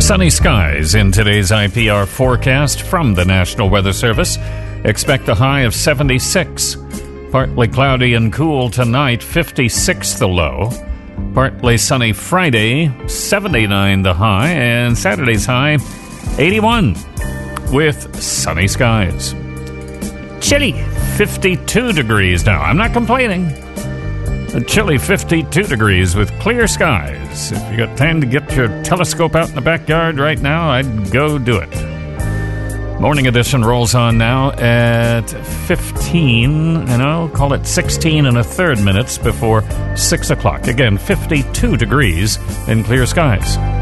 Sunny skies in today's IPR forecast from the National Weather Service. Expect a high of 76. Partly cloudy and cool tonight, 56 the low. Partly sunny Friday, 79 the high. And Saturday's high, 81 with sunny skies. Chilly, 52 degrees now. I'm not complaining. A chilly 52 degrees with clear skies. If you got time to get your telescope out in the backyard right now, I'd go do it. Morning edition rolls on now at 15, and I'll call it 16 and a third minutes before 6 o'clock. Again, 52 degrees and clear skies.